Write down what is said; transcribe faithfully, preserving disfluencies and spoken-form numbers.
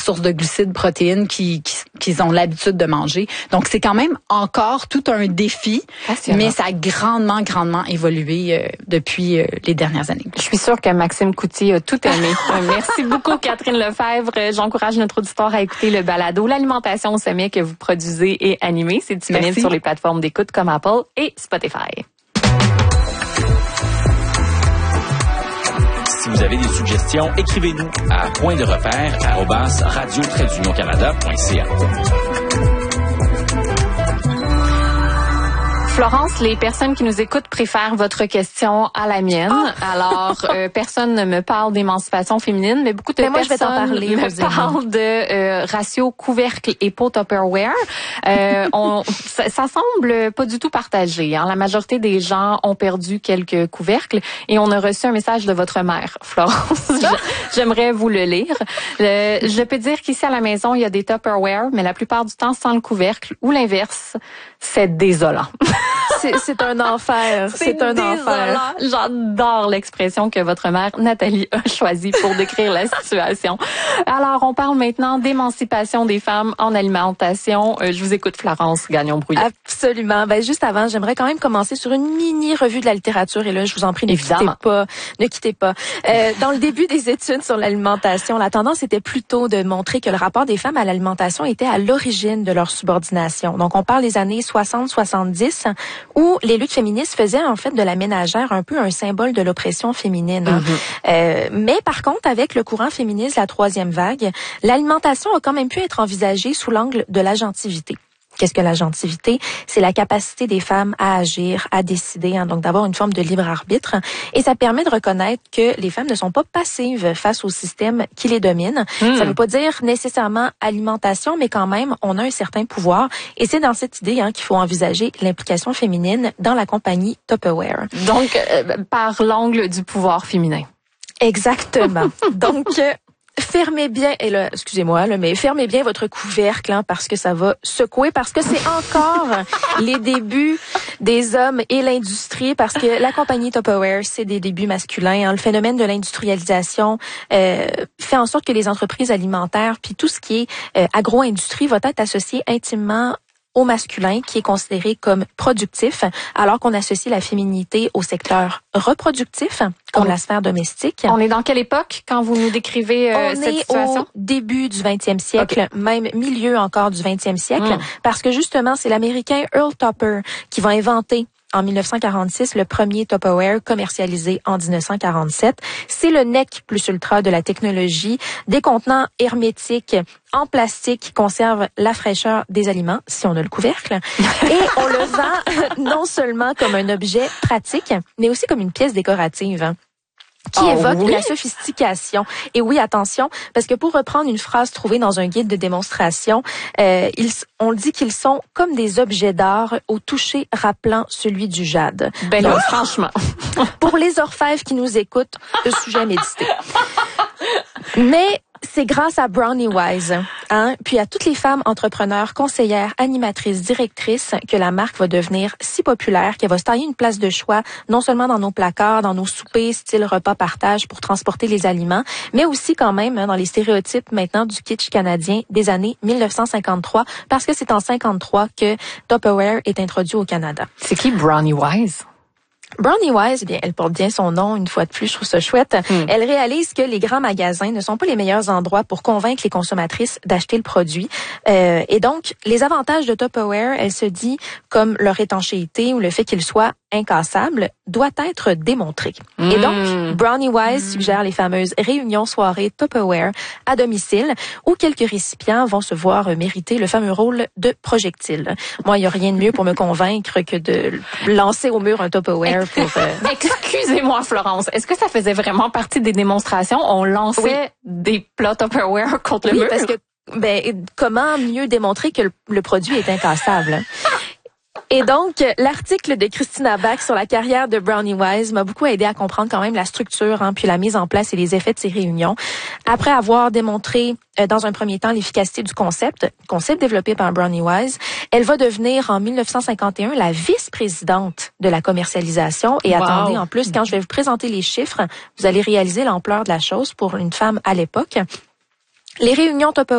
sources de glucides, protéines qu'ils qui, qu'ils ont l'habitude de manger. Donc, c'est quand même encore tout un défi, mais ça a grandement, grandement évolué euh, depuis euh, les dernières années. Je suis sûre que Maxime Coutier a tout aimé. Merci beaucoup, Catherine Lefebvre. J'encourage notre auditoire à écouter le balado L'alimentation au sommet que vous produisez et animez. C'est disponible Merci. Sur les plateformes d'écoute comme Apple et Spotify. Si vous avez des suggestions, écrivez-nous à point de repère arobase radio tiret d'union canada point c a. Florence, les personnes qui nous écoutent préfèrent votre question à la mienne. Oh. Alors, euh, personne ne me parle d'émancipation féminine, mais beaucoup de mais moi, personnes je vais t'en parler, me parlent de euh, ratio couvercle et pot Tupperware. Euh, on, ça, ça semble pas du tout partagé. Hein. La majorité des gens ont perdu quelques couvercles et on a reçu un message de votre mère, Florence. J'aimerais vous le lire. Euh, je peux dire qu'ici à la maison, il y a des Tupperware, mais la plupart du temps sans le couvercle ou l'inverse. C'est désolant. C'est, c'est un enfer. C'est, c'est un désolant. enfer. J'adore l'expression que votre mère, Nathalie, a choisie pour décrire la situation. Alors, on parle maintenant d'émancipation des femmes en alimentation. Euh, je vous écoute, Florence Gagnon-Brouillon. Absolument. Ben, juste avant, j'aimerais quand même commencer sur une mini revue de la littérature. Et là, je vous en prie, ne Évidemment. quittez pas. Ne quittez pas. Euh, dans le début des études sur l'alimentation, la tendance était plutôt de montrer que le rapport des femmes à l'alimentation était à l'origine de leur subordination. Donc, on parle des années soixante soixante-dix, où les luttes féministes faisaient en fait de la ménagère un peu un symbole de l'oppression féminine. Mm-hmm. Euh, mais par contre, avec le courant féministe, la troisième vague, l'alimentation a quand même pu être envisagée sous l'angle de l'agentivité. Qu'est-ce que l'agentivité? C'est la capacité des femmes à agir, à décider, hein, donc d'avoir une forme de libre arbitre. Et ça permet de reconnaître que les femmes ne sont pas passives face au système qui les domine. Mmh. Ça ne veut pas dire nécessairement alimentation, mais quand même, on a un certain pouvoir. Et c'est dans cette idée hein, qu'il faut envisager l'implication féminine dans la compagnie Tupperware. Donc, euh, par l'angle du pouvoir féminin. Exactement. donc... Euh, Fermez bien, et là, excusez-moi, là, mais fermez bien votre couvercle, hein, parce que ça va secouer, parce que c'est encore les débuts des hommes et l'industrie, parce que la compagnie Tupperware, c'est des débuts masculins. Hein. Le phénomène de l'industrialisation euh, fait en sorte que les entreprises alimentaires, puis tout ce qui est euh, agro-industrie, va être associé intimement au masculin, qui est considéré comme productif, alors qu'on associe la féminité au secteur reproductif, comme on, la sphère domestique. On est dans quelle époque quand vous nous décrivez euh, on cette est situation? Au début du vingtième siècle, okay. même milieu encore du vingtième siècle, mm. parce que justement, c'est l'Américain Earl Tupper qui va inventer en mille neuf cent quarante-six, le premier Tupperware commercialisé en dix-neuf cent quarante-sept. C'est le nec plus ultra de la technologie, des contenants hermétiques en plastique qui conservent la fraîcheur des aliments, si on a le couvercle. Et on le vend non seulement comme un objet pratique, mais aussi comme une pièce décorative. Qui oh, évoque oui? la sophistication. Et oui, attention, parce que pour reprendre une phrase trouvée dans un guide de démonstration, euh, ils, on dit qu'ils sont comme des objets d'art au toucher rappelant celui du jade. Ben non, franchement. Pour les orfèvres qui nous écoutent, le sujet médité. Mais c'est grâce à Brownie Wise, hein, puis à toutes les femmes entrepreneurs, conseillères, animatrices, directrices, que la marque va devenir si populaire qu'elle va se tailler une place de choix, non seulement dans nos placards, dans nos soupers, style repas partage pour transporter les aliments, mais aussi quand même hein, dans les stéréotypes maintenant du kitsch canadien des années mille neuf cent cinquante-trois, parce que c'est en cinquante-trois que Tupperware est introduit au Canada. C'est qui Brownie Wise? Brownie Wise, bien, elle porte bien son nom, une fois de plus, je trouve ça chouette. Mm. Elle réalise que les grands magasins ne sont pas les meilleurs endroits pour convaincre les consommatrices d'acheter le produit. Euh, et donc, les avantages de Tupperware, elle se dit, comme leur étanchéité ou le fait qu'il soit incassable, doit être démontré. Mm. Et donc, Brownie Wise mm. suggère les fameuses réunions soirées Tupperware à domicile, où quelques récipients vont se voir mériter le fameux rôle de projectile. Moi, il n'y a rien de mieux pour me convaincre que de lancer au mur un Tupperware. Pour, euh... Excusez-moi, Florence. Est-ce que ça faisait vraiment partie des démonstrations? On lançait oui. des plats Tupperware contre oui, le mur? Parce que, ben, comment mieux démontrer que le, le produit est incassable? Et donc, l'article de Christina Bach sur la carrière de Brownie Wise m'a beaucoup aidé à comprendre quand même la structure, hein, puis la mise en place et les effets de ces réunions. Après avoir démontré euh, dans un premier temps l'efficacité du concept, concept développé par Brownie Wise, elle va devenir en mille neuf cent cinquante et un la vice-présidente de la commercialisation. Et wow. Attendez, en plus, quand je vais vous présenter les chiffres, vous allez réaliser l'ampleur de la chose pour une femme à l'époque. Les réunions Tupperware